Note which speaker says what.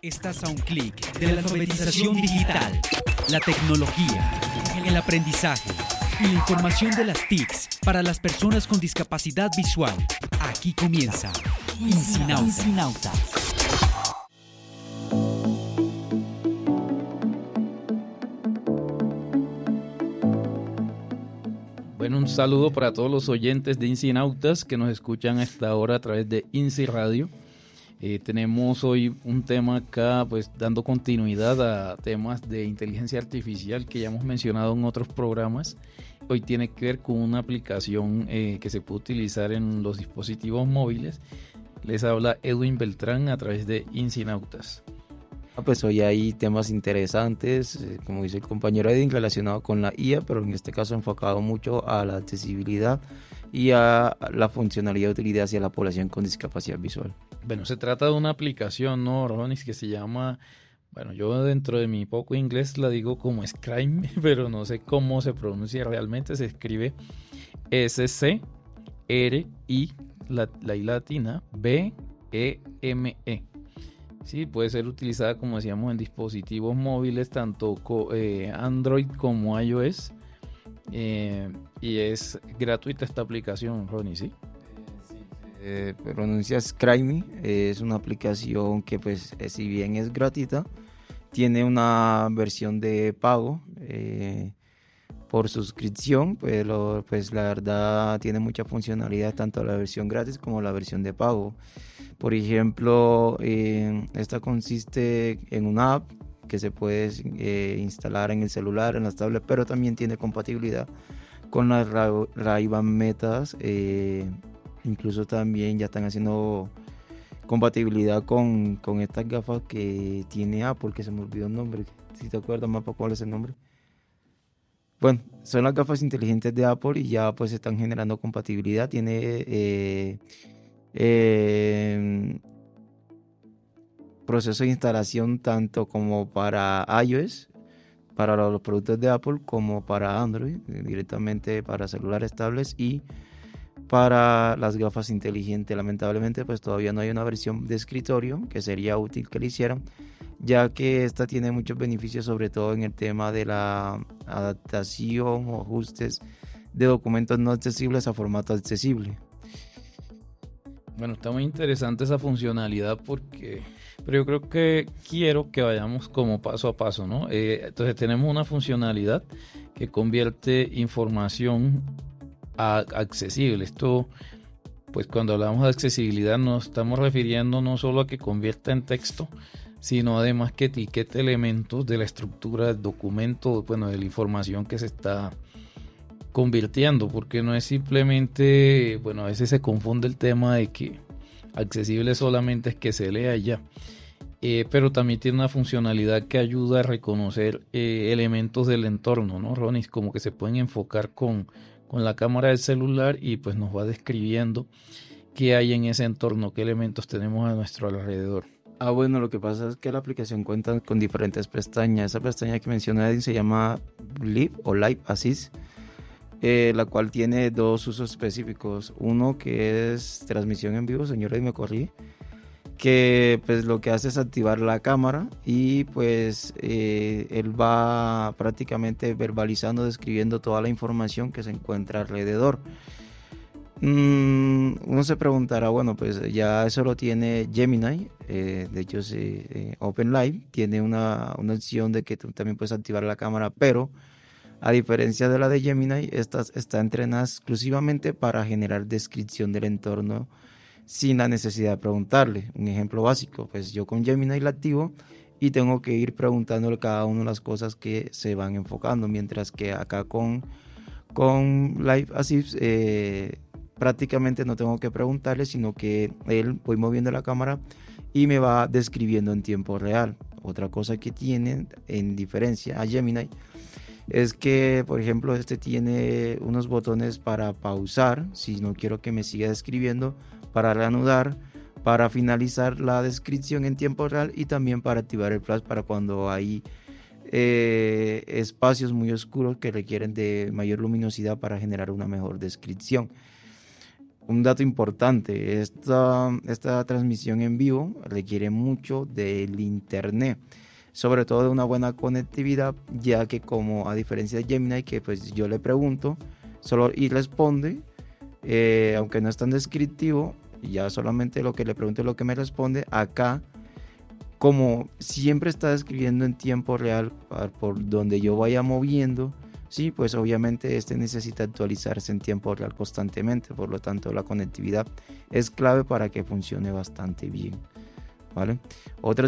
Speaker 1: Estás a un clic de la alfabetización digital, la tecnología, el aprendizaje y la información de las TICs para las personas con discapacidad visual. Aquí comienza INCINAUTA.
Speaker 2: Bueno, un saludo para todos los oyentes de INCINAUTAS que nos escuchan a esta hora a través de INCI Radio. Tenemos hoy un tema acá, pues dando continuidad a temas de inteligencia artificial que ya hemos mencionado en otros programas. Hoy tiene que ver con una aplicación que se puede utilizar en los dispositivos móviles. Les habla Edwin Beltrán a través de INCINAUTAS.
Speaker 3: Pues hoy hay temas interesantes, como dice el compañero Edwin, relacionado con la IA, pero en este caso enfocado mucho a la accesibilidad y a la funcionalidad y utilidad hacia la población con discapacidad visual.
Speaker 2: Bueno, se trata de una aplicación, ¿no, Ronis? Que se llama, bueno, yo dentro de mi poco inglés la digo como Scrime, pero no sé cómo se pronuncia realmente. Se escribe S-C-R-I, la I latina, B-E-M-E. Sí, puede ser utilizada, como decíamos, en dispositivos móviles, tanto Android como iOS. Y es gratuita esta aplicación, Ronnie, ¿sí?
Speaker 3: Pronuncia Scrime, es una aplicación que pues si bien es gratuita, tiene una versión de pago por suscripción, pero pues la verdad tiene mucha funcionalidad, tanto la versión gratis como la versión de pago. Por ejemplo, esta consiste en una app que se puede instalar en el celular, en las tablets, pero también tiene compatibilidad con las Ray-Ban Metas. Incluso también ya están haciendo compatibilidad con estas gafas que tiene Apple, que se me olvidó el nombre. Si te acuerdas, Mapa, ¿cuál es el nombre? Bueno, son las gafas inteligentes de Apple y ya pues están generando compatibilidad. Tiene proceso de instalación tanto como para iOS, para los productos de Apple, como para Android, directamente para celulares, tablets y para las gafas inteligentes. Lamentablemente pues todavía no hay una versión de escritorio, que sería útil que le hicieran, ya que esta tiene muchos beneficios, sobre todo en el tema de la adaptación o ajustes de documentos no accesibles a formato accesible.
Speaker 2: Bueno, está muy interesante esa funcionalidad pero yo creo que quiero que vayamos como paso a paso, ¿no? Entonces tenemos una funcionalidad que convierte información accesible. Esto, pues cuando hablamos de accesibilidad nos estamos refiriendo no solo a que convierta en texto, sino además que etiquete elementos de la estructura del documento, bueno, de la información que se está convirtiendo, porque no es simplemente, bueno, a veces se confunde el tema de que accesible solamente es que se lea ya, pero también tiene una funcionalidad que ayuda a reconocer elementos del entorno, ¿no, Ronnie? Como que se pueden enfocar con la cámara del celular y pues nos va describiendo qué hay en ese entorno, qué elementos tenemos a nuestro alrededor.
Speaker 3: Bueno, lo que pasa es que la aplicación cuenta con diferentes pestañas. Esa pestaña que menciona Edwin se llama Live o Live Assist, la cual tiene dos usos específicos. Uno que es transmisión en vivo, señores, me corrí, que pues lo que hace es activar la cámara y pues él va prácticamente verbalizando, describiendo toda la información que se encuentra alrededor. Uno se preguntará, bueno, pues ya eso lo tiene Gemini. De hecho OpenLive tiene una opción de que tú también puedes activar la cámara, pero a diferencia de la de Gemini, esta está entrenada exclusivamente para generar descripción del entorno sin la necesidad de preguntarle. Un ejemplo básico, pues yo con Gemini la activo y tengo que ir preguntándole cada una de las cosas que se van enfocando, mientras que acá con Live Assist prácticamente no tengo que preguntarle, sino que él voy moviendo la cámara y me va describiendo en tiempo real. Otra cosa que tiene en diferencia a Gemini es que, por ejemplo, este tiene unos botones para pausar, si no quiero que me siga describiendo, para reanudar, para finalizar la descripción en tiempo real y también para activar el flash para cuando hay espacios muy oscuros que requieren de mayor luminosidad para generar una mejor descripción. un dato importante, esta transmisión en vivo requiere mucho del internet, sobre todo de una buena conectividad, ya que como a diferencia de Gemini, que pues yo le pregunto solo y responde, aunque no es tan descriptivo, ya solamente lo que le pregunto es lo que me responde. Acá, como siempre está escribiendo en tiempo real por donde yo vaya moviendo, sí, pues obviamente necesita actualizarse en tiempo real constantemente, por lo tanto la conectividad es clave para que funcione bastante bien, ¿vale? Otras